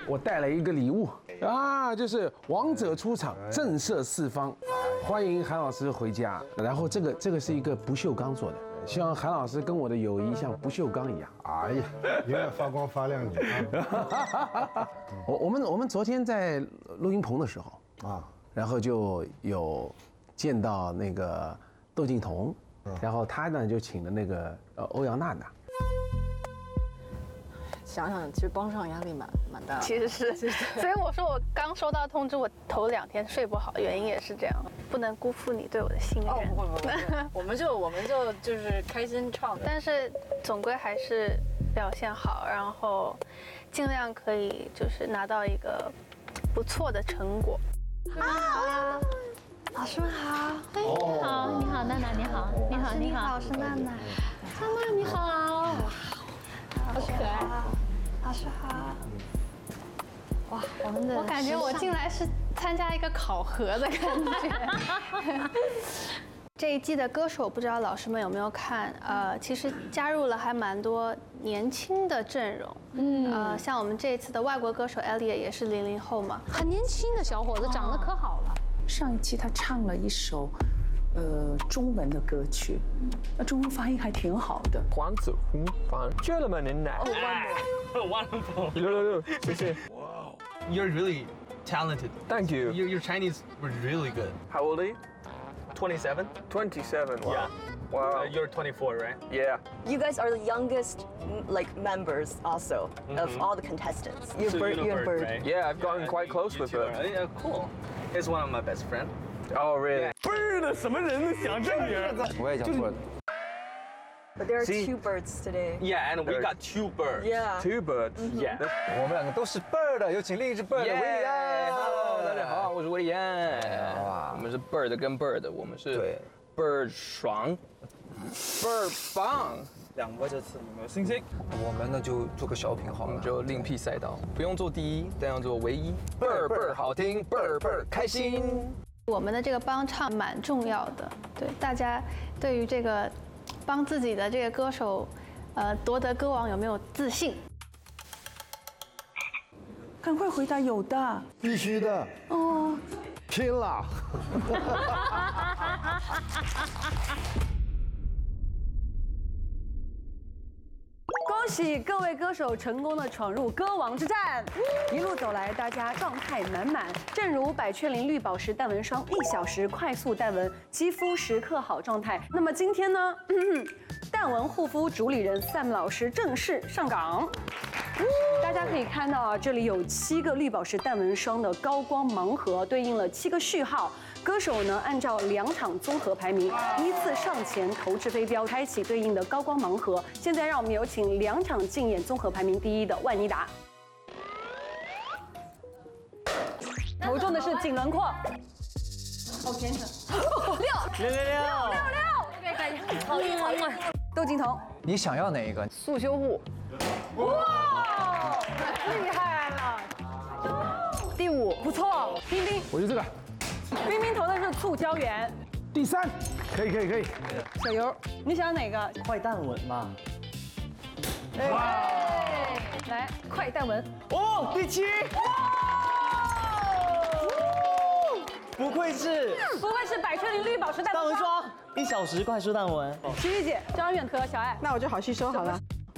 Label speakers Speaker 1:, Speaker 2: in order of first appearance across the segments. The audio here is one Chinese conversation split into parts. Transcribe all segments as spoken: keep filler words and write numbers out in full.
Speaker 1: 我带来一个礼物啊，就是王者出场，震慑四方，欢迎韩老师回家。然后这个这个是一个不锈钢做的，希望韩老师跟我的友谊像不锈钢一样。
Speaker 2: 哎呀，永远发光发亮你啊！
Speaker 1: 我我们我们昨天在录音棚的时候啊，然后就有见到那个窦靖童，然后他呢就请了那个呃欧阳娜娜。
Speaker 3: 想想，其实帮上压力蛮蛮大的。
Speaker 4: 其实是，所以我说我刚收到通知，我头两天睡不好，原因也是这样，不能辜负你对我的信任。
Speaker 3: 哦，不不不，我们就我们就就是开心唱，
Speaker 4: 但是总归还是表现好，然后尽量可以就是拿到一个不错的成果。
Speaker 3: 啊，老师们好，
Speaker 5: 哎，你好，你好，娜娜，你好，你好，你好，
Speaker 4: 我是娜娜，
Speaker 5: 娜娜你好，好可爱。
Speaker 4: 老师好。
Speaker 3: 哇，我们的
Speaker 4: 我感觉我进来是参加一个考核的感觉。这一季的歌手，不知道老师们有没有看？呃，其实加入了还蛮多年轻的阵容。嗯，呃，像我们这一次的外国歌手 Elliot 也是零零后嘛，
Speaker 5: 很年轻的小伙子，长得可好了。
Speaker 6: 上一期他唱了一首，呃，中文的歌曲，那中文发音还挺好的。
Speaker 7: 黄子弘凡 ，Gentleman in that。
Speaker 8: Oh, wonderful.
Speaker 7: No, no, no. 谢谢。
Speaker 8: Wow. You're really talented.
Speaker 7: Thank you.
Speaker 8: Your, your Chinese was really good.
Speaker 7: How old are you?
Speaker 8: twenty-seven?
Speaker 7: twenty-seven. Wow.
Speaker 8: Yeah.
Speaker 7: Wow.
Speaker 8: Uh, you're twenty-four, right?
Speaker 7: Yeah.
Speaker 9: You guys are the youngest, like, members also of
Speaker 8: Mhm.
Speaker 9: all the contestants. You're
Speaker 8: So
Speaker 9: Bird,
Speaker 8: you know
Speaker 9: you're
Speaker 8: Bird,
Speaker 9: Bird.
Speaker 8: right?
Speaker 7: Yeah, I've gotten
Speaker 8: Yeah,
Speaker 7: quite
Speaker 8: you-
Speaker 7: close
Speaker 8: you
Speaker 7: with
Speaker 8: two
Speaker 7: her.
Speaker 8: are- Yeah, cool. He's one of my best friends.
Speaker 7: Oh, really?
Speaker 1: 倍儿的什么人想这名？
Speaker 7: 我也想说
Speaker 9: But there are
Speaker 7: See?
Speaker 9: two birds today.
Speaker 8: Yeah, and we
Speaker 7: Bird.
Speaker 8: got two birds.
Speaker 9: Yeah.
Speaker 7: two birds.
Speaker 8: Yeah.
Speaker 7: 我们两个都是 bird，有请另一只 bird 的维里安。
Speaker 10: Hello， 大家好，我是维里安。
Speaker 7: 哇
Speaker 10: 我们是 bird 跟 bird，我们是
Speaker 7: 对
Speaker 10: bird 爽，bird 棒，
Speaker 8: 两位这次有没有信心？
Speaker 7: 我们呢就做个小品好了
Speaker 10: 我们。就另辟赛道，不用做第一，但要做唯一。bird bird 好听，bird bird 开心。
Speaker 4: 我们的这个帮唱蛮重要的，对大家对于这个帮自己的这个歌手，呃，夺得歌王有没有自信？
Speaker 6: 赶快回答，有的。
Speaker 2: 必须的，
Speaker 6: 哦，
Speaker 2: 拼了！
Speaker 11: 恭喜各位歌手成功的闯入歌王之战，一路走来，大家状态满满。正如百雀羚绿宝石淡纹霜，一小时快速淡纹，肌肤时刻好状态。那么今天呢，淡纹护肤主理人 Sam 老师正式上岗。大家可以看到啊，这里有七个绿宝石淡纹霜的高光盲盒，对应了七个序号。歌手呢，按照两场综合排名，依次上前投掷飞镖，开启对应的高光盲盒。现在让我们有请两场竞演综合排名第一的万妮达，投中的是颈轮廓，好虔诚，六
Speaker 8: 六六六
Speaker 11: 六六，
Speaker 5: 对，感觉好运好运。
Speaker 11: 窦靖童，
Speaker 7: 你想要哪一个？
Speaker 10: 速修护，
Speaker 11: 哇，厉害了！第五，不错，冰冰，
Speaker 1: 我就这个。
Speaker 11: 冰冰投的是醋椒盐。
Speaker 1: 第三，可以可以可以。
Speaker 11: 小游，你想要哪个？
Speaker 8: 快淡稳嘛。
Speaker 11: 哎，来，快淡纹。
Speaker 8: 哦，第七。不愧是
Speaker 11: 不愧是百雀羚绿宝石淡纹霜，
Speaker 8: 一小时快速淡纹。
Speaker 11: 徐玉姐、张远和、小爱，
Speaker 6: 那我就好吸收好了。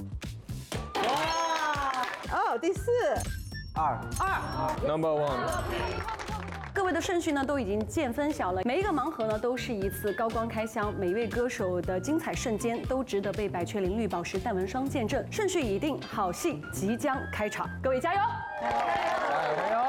Speaker 6: 哇！哦，第四。
Speaker 7: 二
Speaker 11: 二。
Speaker 10: Number one。
Speaker 11: 各位的顺序呢都已经见分晓了，每一个盲盒呢都是一次高光开箱，每一位歌手的精彩瞬间都值得被百雀羚绿宝石淡纹霜见证。顺序已定，好戏即将开场，各位加油！
Speaker 10: 加油！